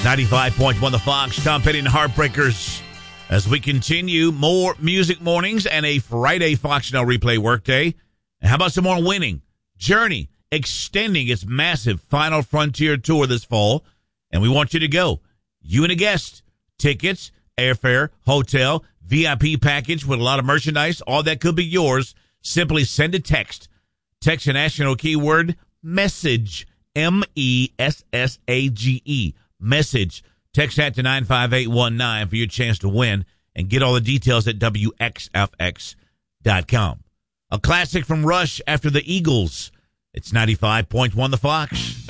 95.1 The Fox, Tom Petty and Heartbreakers. As we continue, more music mornings and a Friday Fox Now Replay workday. And how about some more winning? Journey extending its massive Final Frontier tour this fall. And we want you to go. You and a guest. Tickets, airfare, hotel, VIP package with a lot of merchandise. All that could be yours. Simply send a text. Text a national keyword, MESSAGE. MESSAGE. Message. Text that to 95819 for your chance to win and get all the details at WXFX.com. A classic from Rush after the Eagles. It's 95.1 The Fox.